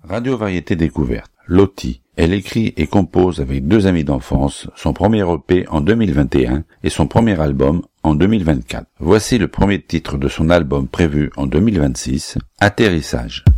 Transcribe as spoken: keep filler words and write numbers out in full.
Radio Variété Découverte, Lottie. Elle écrit et compose avec deux amis d'enfance son premier E P en deux mille vingt et un et son premier album en deux mille vingt-quatre. Voici le premier titre de son album prévu en deux mille vingt-six, Atterrissage.